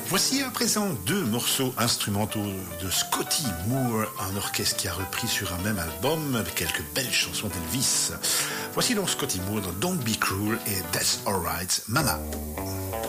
Voici à présent deux morceaux instrumentaux de Scotty Moore, un orchestre qui a repris sur un même album avec quelques belles chansons d'Elvis. Voici donc Scotty Moore dans Don't Be Cruel et That's Alright Mama.